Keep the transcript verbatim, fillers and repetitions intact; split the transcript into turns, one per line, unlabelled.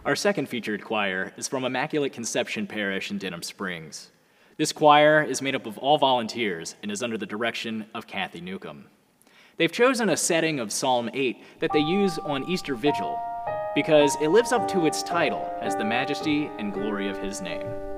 Our second featured choir is from Immaculate Conception Parish in Denham Springs. This choir is made up of all volunteers and is under the direction of Kathy Newcomb. They've chosen a setting of Psalm eight that they use on Easter Vigil because it lives up to its title as the majesty and glory of his name.